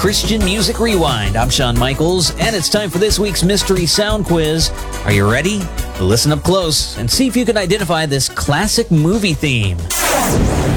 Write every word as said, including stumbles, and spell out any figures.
Christian Music Rewind. I'm Shawn Michaels, and it's time for this week's Mystery Sound Quiz. Are you ready? Listen up close and see if you can identify this classic movie theme.